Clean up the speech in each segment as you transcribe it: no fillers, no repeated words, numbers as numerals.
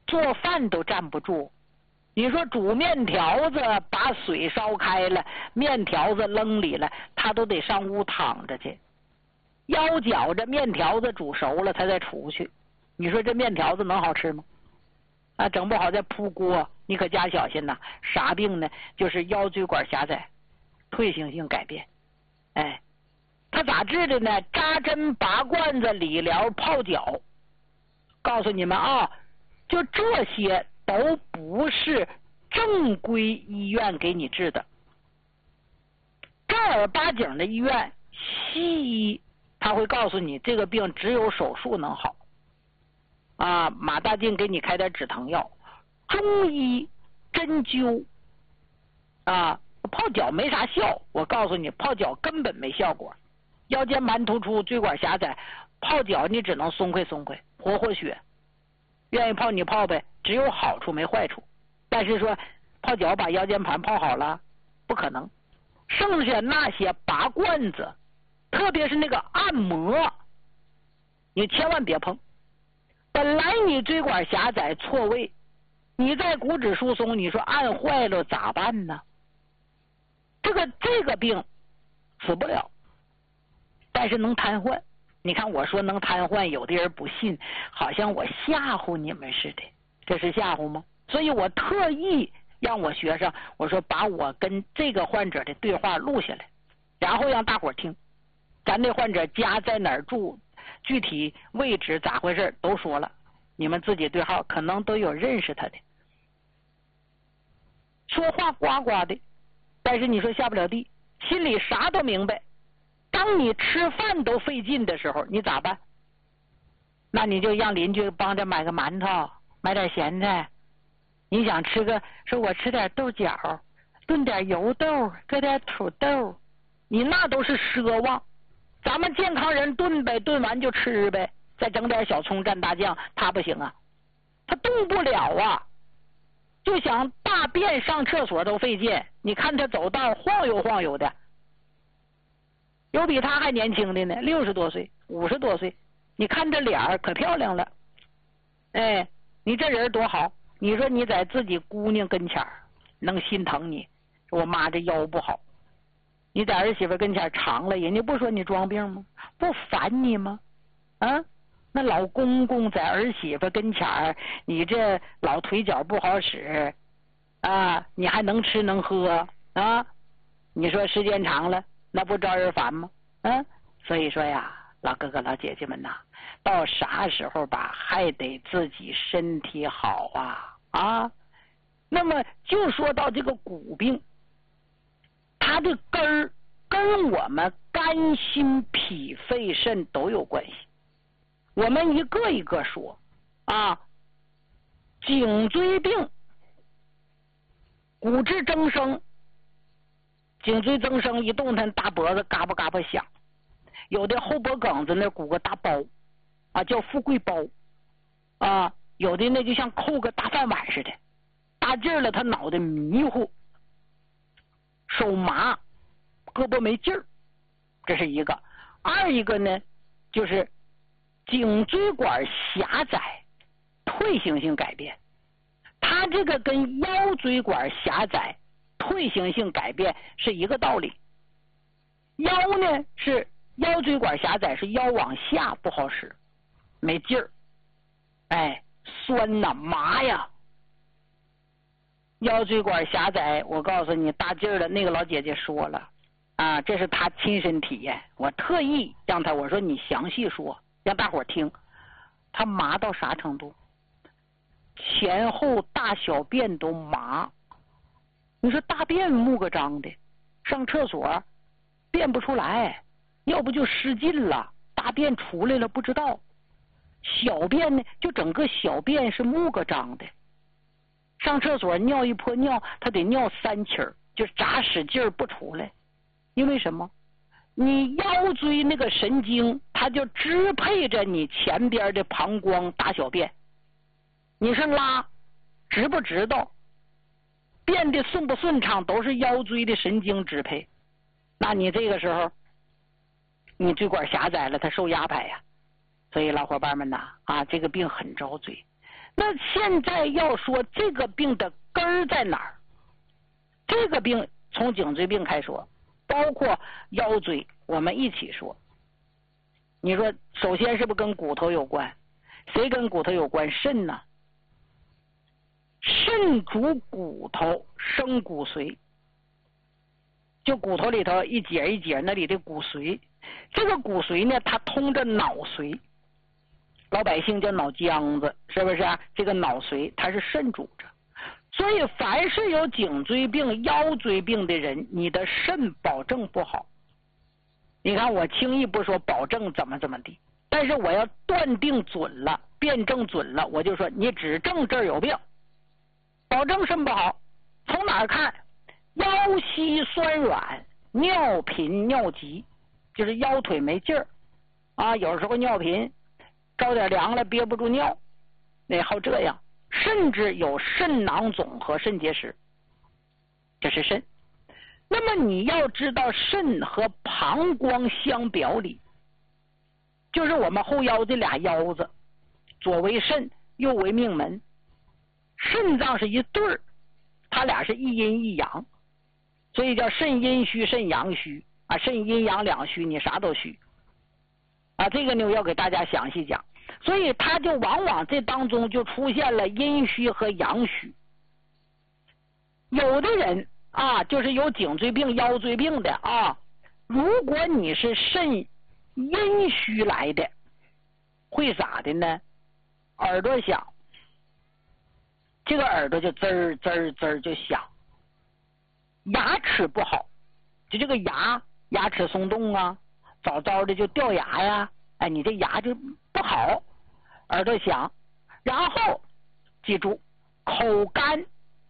做饭都站不住。你说煮面条子，把水烧开了，面条子扔里了，他都得上屋躺着去，腰脚着面条子煮熟了，他再出去。你说这面条子能好吃吗？啊，整不好再扑锅，你可加小心呐！啥病呢？就是腰椎管狭窄，退行性改变。哎，他咋治的呢？扎针、拔罐子、理疗、泡脚。告诉你们啊，就这些都不是正规医院给你治的。正儿八经的医院，西医他会告诉你这个病只有手术能好。啊，马大劲给你开点止疼药。中医针灸啊，泡脚没啥效。我告诉你，泡脚根本没效果。腰间盘突出、椎管狭窄，泡脚你只能松快松快，活血。愿意泡你泡呗，只有好处没坏处。但是说泡脚把腰间盘泡好了，不可能。剩下那些拔罐子，特别是那个按摩，你千万别碰。本来你椎管狭窄错位，你在骨质疏松，你说按坏了咋办呢？这个病死不了，但是能瘫痪。你看我说能瘫痪，有的人不信，好像我吓唬你们似的，这是吓唬吗？所以我特意让我学生，我说把我跟这个患者的对话录下来，然后让大伙听，咱这患者家在哪儿住，具体位置咋回事都说了，你们自己对号，可能都有认识他的，说话呱呱的，但是你说下不了地，心里啥都明白。当你吃饭都费劲的时候，你咋办？那你就让邻居帮着买个馒头，买点咸菜。你想吃个，说我吃点豆角，炖点油豆，搁点土豆，你那都是奢望。咱们健康人炖呗，炖完就吃呗，再整点小葱蘸大酱，他不行啊，他动不了啊，就想大便上厕所都费劲。你看他走道晃悠晃悠的，有比他还年轻的呢，60多岁、50多岁，你看这脸可漂亮了。哎，你这人多好，你说你在自己姑娘跟前能心疼你，我妈这腰不好，你在儿媳妇跟前长了，人家不说你装病吗？不烦你吗？啊，那老公公在儿媳妇跟前，你这老腿脚不好使啊，你还能吃能喝啊？你说时间长了，那不招人烦吗？啊，所以说呀，老哥哥老姐姐们呐，到啥时候吧，还得自己身体好啊。那么就说到这个骨病，它的根儿跟我们肝心脾肺肾都有关系。我们一个一个说啊。颈椎病，骨质增生，颈椎增生一动弹，大脖子嘎巴嘎巴响。有的后脖梗子那鼓个大包啊，叫富贵包啊，有的那就像扣个大饭碗似的，大劲儿了他脑袋迷糊，手麻，胳膊没劲儿，这是一个。二一个呢，就是颈椎管狭窄，退行性改变。它这个跟腰椎管狭窄、退行性改变是一个道理。腰呢是腰椎管狭窄，是腰往下不好使，没劲儿，哎，酸呐，麻呀。腰椎管狭窄，我告诉你，大劲儿的那个老姐姐说了啊，这是她亲身体验。我特意让她，我说你详细说，让大伙听。她麻到啥程度？前后大小便都麻。你说大便木个张的，上厕所便不出来，要不就失禁了，大便出来了不知道。小便呢，就整个小便是木个张的。上厕所尿一泼尿，他得尿3气儿，就咋使劲儿不出来。因为什么？你腰椎那个神经，它就支配着你前边的膀胱大小便。你是拉，知不知道？变得顺不顺畅，都是腰椎的神经支配。那你这个时候，你椎管狭窄了，它受压迫呀。所以老伙伴们呐，啊，这个病很遭罪。 那现在要说这个病的根儿在哪儿？这个病从颈椎病开说，包括腰椎，我们一起说。你说首先是不是跟骨头有关？谁跟骨头有关？肾呢？肾主骨头生骨髓，就骨头里头一节一节那里的骨髓，这个骨髓呢，它通着脑髓，老百姓叫脑浆子，是不是啊？这个脑髓它是肾主着，所以凡是有颈椎病、腰椎病的人，你的肾保证不好。你看我轻易不说保证怎么地，但是我要断定准了，辩证准了，我就说你指证这儿有病，保证肾不好。从哪儿看？腰膝酸软，尿频尿急，就是腰腿没劲儿啊，有时候尿频，着点凉了憋不住尿，那好这样，甚至有肾囊肿和肾结石，这是肾。那么你要知道，肾和膀胱相表里，就是我们后腰这俩腰子，左为肾，右为命门，肾脏是一对儿，它俩是一阴一阳，所以叫肾阴虚、肾阳虚啊，肾阴阳两虚，你啥都虚啊。这个呢，我要给大家详细讲。所以它就往往这当中就出现了阴虚和阳虚。有的人啊，就是有颈椎病、腰椎病的啊，如果你是肾阴虚来的，会咋的呢？耳朵响，这个耳朵就滋儿滋儿滋儿就响。牙齿不好，就这个牙齿松动啊，早早的就掉牙呀，哎，你这牙就不好，耳朵响。然后记住，口干，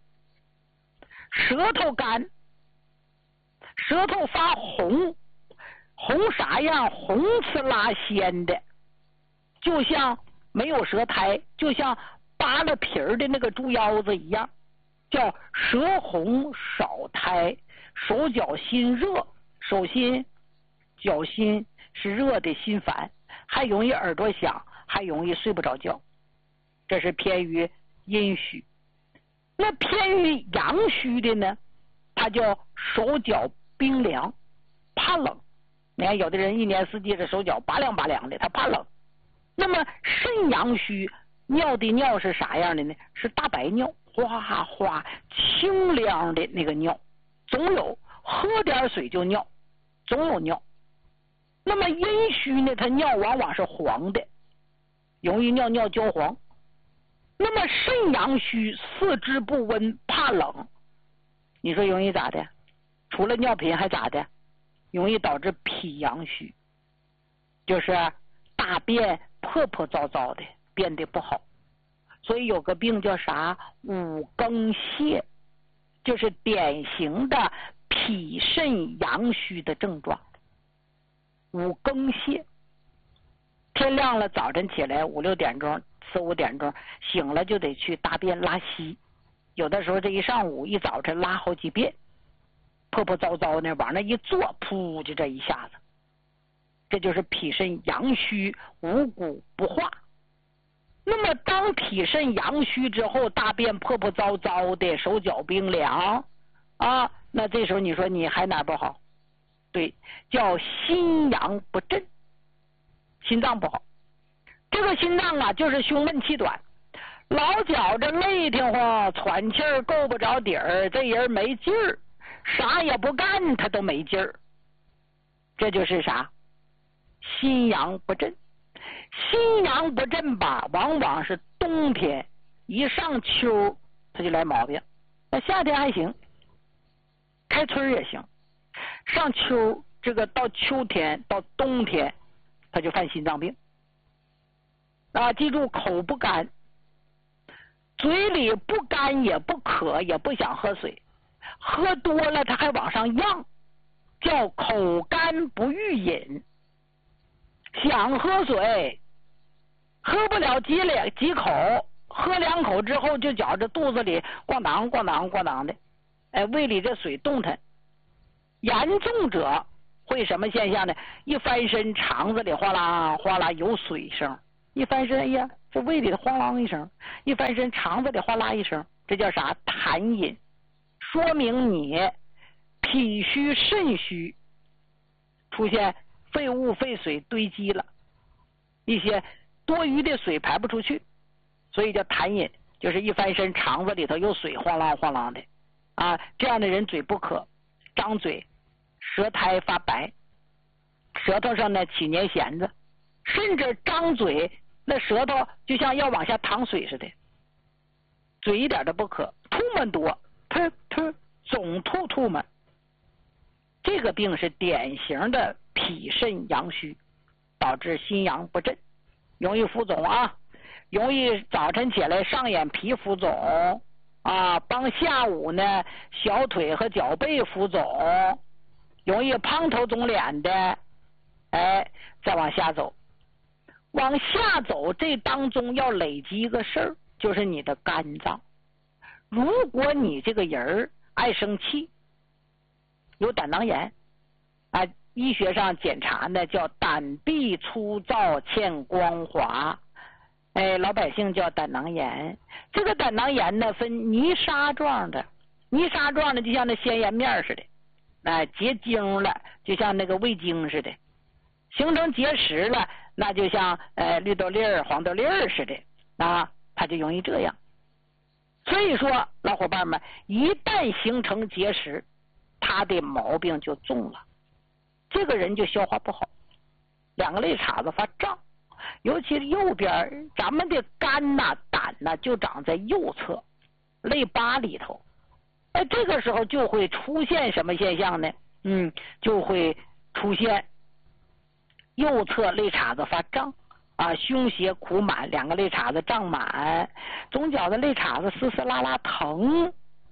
舌头干，舌头发红，红啥样？红刺拉鲜的，就像没有舌苔，就像扒了皮儿的那个猪腰子一样，叫舌红少苔，手脚心热，手心脚心是热的心烦，还容易耳朵响，还容易睡不着觉，这是偏于阴虚。那偏于阳虚的呢，他叫手脚冰凉，怕冷。你看有的人一年四季这手脚拔凉拔凉的，他怕冷。那么肾阳虚，尿的尿是啥样的呢？是大白尿，哗哗清凉的那个尿，总有喝点水就尿，总有尿。那么阴虚呢，他尿往往是黄的，容易尿尿焦黄。那么肾阳虚，四肢不温，怕冷，你说容易咋的？除了尿频还咋的？容易导致脾阳虚，就是大便破破糟糟的，变得不好。所以有个病叫啥？五更泻，就是典型的脾肾阳虚的症状。五更泻，天亮了，早晨起来5、6点钟，4、5点钟醒了就得去大便拉稀，有的时候这一上午一早晨拉好几遍，破破糟糟的往那一坐，噗就这一下子，这就是脾肾阳虚，五谷不化。那么当脾肾阳虚之后，大便破破糟糟的，手脚冰凉啊，那这时候你说你还哪不好？对，叫心阳不振，心脏不好。这个心脏啊，就是胸闷气短，老觉着累挺慌，喘气儿够不着底儿，这人没劲儿，啥也不干他都没劲儿，这就是啥？心阳不振。心阳不振吧，往往是冬天，一上秋他就来毛病。那夏天还行，开春也行，上秋这个到秋天到冬天他就犯心脏病啊！记住，口不干，嘴里不干也不渴，也不想喝水，喝多了他还往上漾，叫口干不欲饮。想喝水，喝不了几口，喝2口之后就觉着肚子里咣当咣当咣当的，哎，胃里这水动弹。严重者会什么现象呢？一翻身，肠子里哗啦哗啦有水声，一翻身，哎呀， 这胃里的晃啷一声，一翻身肠子里哗啦一声，这叫啥？痰饮，说明你脾虚肾虚，出现废物废水堆积了，一些多余的水排不出去，所以叫痰饮，就是一翻身肠子里头有水晃啷晃啷的啊。这样的人嘴不渴，张嘴舌苔发白，舌头上呢起粘弦子，甚至张嘴那舌头就像要往下淌水似的，嘴一点都不渴，吐沫多，总吐沫。这个病是典型的脾肾阳虚，导致心阳不振，容易浮肿啊，容易早晨起来上眼皮浮肿啊，帮下午呢小腿和脚背浮肿，容易胖头肿脸的。再往下走，往下走，这当中要累积一个事儿，就是你的肝脏。如果你这个人爱生气，有胆囊炎啊，医学上检查呢叫胆壁粗糙欠光滑，老百姓叫胆囊炎。这个胆囊炎呢分泥沙状的，泥沙状的就像那鲜盐面似的，结晶了就像那个味精似的，形成结石了那就像绿豆粒儿黄豆粒儿似的啊，它就容易这样。所以说老伙伴们，一旦形成结石，他的毛病就重了，这个人就消化不好，两个肋叉子发胀，尤其是右边，咱们的肝呐胆呐就长在右侧肋巴里头，这个时候就会出现什么现象呢？就会出现右侧肋叉子发胀啊，胸胁苦满，两个肋叉子胀满，总觉得肋叉子丝丝拉拉疼。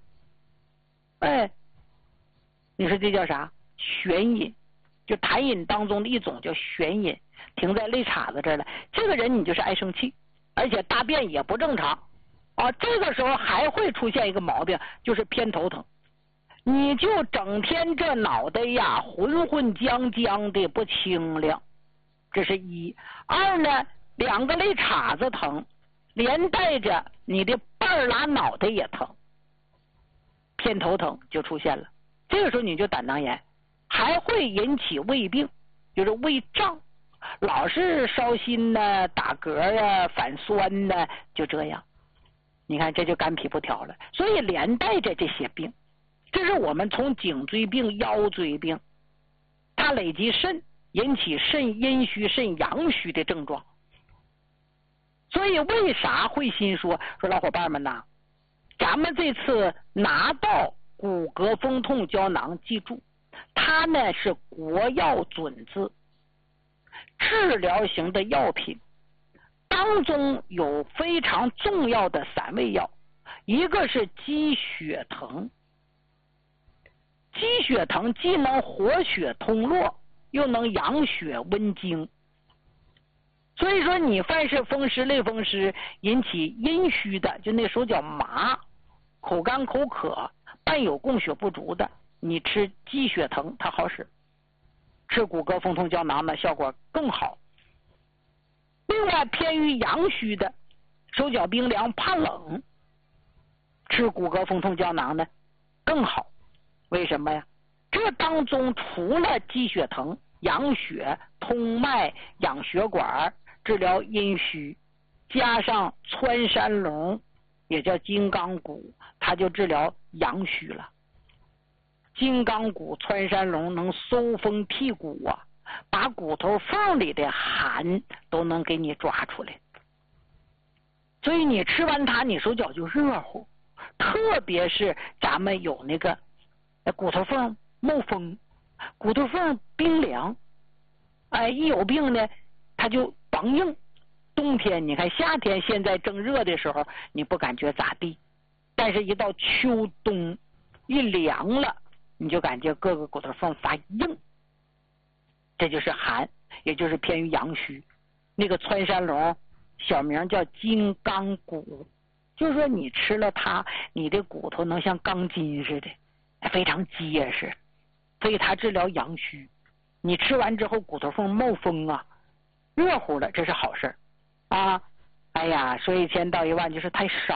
你说这叫啥？眩饮，就痰饮当中的一种叫眩饮，停在肋叉子这儿了。这个人你就是爱生气，而且大便也不正常啊。这个时候还会出现一个毛病，就是偏头疼。你就整天这脑袋呀浑浑浆浆的不清亮，这是一。二呢，两个肋叉子疼，连带着你的半拉脑袋也疼，偏头疼就出现了。这个时候你就胆囊炎，还会引起胃病，就是胃胀，老是烧心呢、打嗝啊、反酸呢，就这样。你看这就肝脾不调了，所以连带着这些病，这是我们从颈椎病、腰椎病，它累积肾，引起肾阴虚、肾阳虚的症状。所以为啥慧心说老伙伴们呐，咱们这次拿到骨骼风痛胶囊，记住它呢是国药准字，治疗型的药品，当中有非常重要的3味药，一个是鸡血藤。鸡血藤既能活血通络，又能养血温经，所以说你凡是风湿类风湿引起阴虚的，就那手脚麻、口干口渴、伴有供血不足的，你吃鸡血藤它好使，吃骨骼风痛胶囊呢效果更好。另外偏于阳虚的，手脚冰凉怕冷，吃骨骼风痛胶囊呢更好。为什么呀？这当中除了鸡血藤养血通脉养血管治疗阴虚，加上穿山龙也叫金刚骨，它就治疗阳虚了。金刚骨穿山龙能收风剔骨啊，把骨头缝里的寒都能给你抓出来，所以你吃完它你手脚就热乎，特别是咱们有那个骨头缝冒风，骨头缝冰凉，一有病呢它就梆硬。冬天你看夏天现在正热的时候你不感觉咋地，但是一到秋冬一凉了，你就感觉各个骨头缝发硬，这就是寒，也就是偏于阳虚。那个穿山龙小名叫金刚骨，就是说你吃了它，你的骨头能像钢筋似的，非常结实，所以它治疗阳虚。你吃完之后骨头缝冒风啊，热乎了，这是好事啊。 哎呀，说1000道1万就是太少